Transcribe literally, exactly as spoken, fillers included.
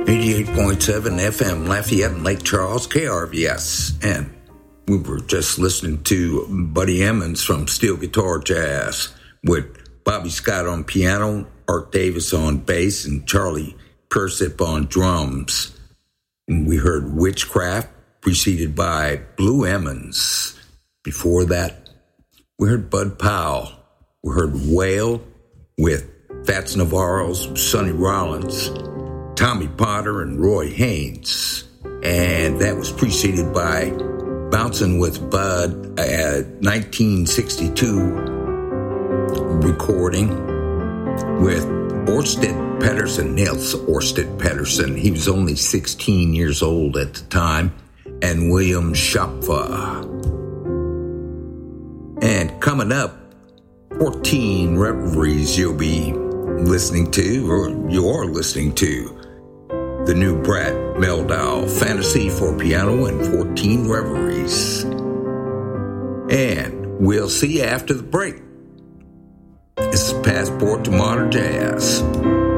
eighty-eight point seven F M, Lafayette and Lake Charles, K R V S. And we were just listening to Buddy Emmons from Steel Guitar Jazz with Bobby Scott on piano, Art Davis on bass, and Charlie Persip on drums. And we heard Witchcraft, preceded by Blue Emmons. Before that, we heard Bud Powell. We heard Whale with Fats Navarro's Sonny Rollins, Tommy Potter, and Roy Haynes. And that was preceded by Bouncing with Bud, a nineteen sixty-two recording with Orsted Pedersen, Nils Orsted Pedersen. He was only sixteen years old at the time, and William Schopfer. And coming up, fourteen Reveries you'll be listening to, or you're listening to, the new Brad Mehldau Fantasy for Piano and fourteen Reveries. And we'll see you after the break. This is Passport to Modern Jazz.